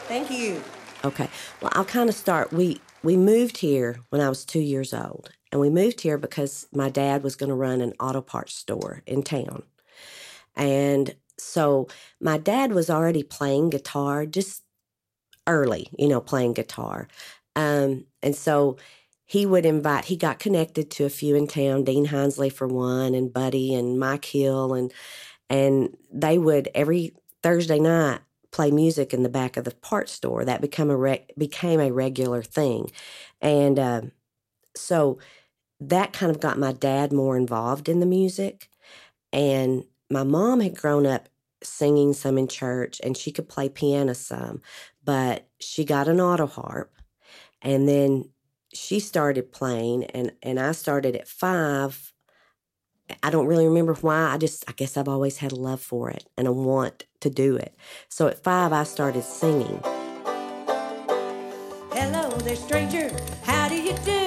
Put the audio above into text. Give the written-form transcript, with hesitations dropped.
Thank you. Okay. Well, I'll kind of start. We moved here when I was 2 years old, and we moved here because my dad was going to run an auto parts store in town. And so my dad was already playing guitar just early, playing guitar. And so he got connected to a few in town, Dean Hinsley for one, and Buddy and Mike Hill, and they would every Thursday night play music in the back of the parts store. That became a regular thing. And so that kind of got my dad more involved in the music. And my mom had grown up singing some in church, and she could play piano some, but she got an auto harp, and then she started playing, and I started at 5. I don't really remember why. I guess I've always had a love for it and a want to do it. So at 5, I started singing. Hello there, stranger. How do you do?